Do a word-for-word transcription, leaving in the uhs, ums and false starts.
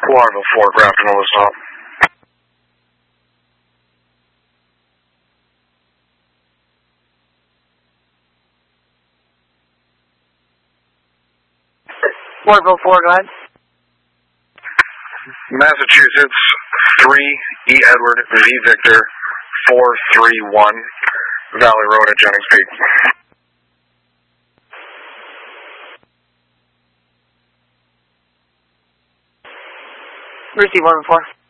Waterville four, Grafton, will stop. Waterville four, go ahead. Massachusetts, three, E. Edward, V. Victor, four three one, Valley Road at Jennings Peak. Receive one four.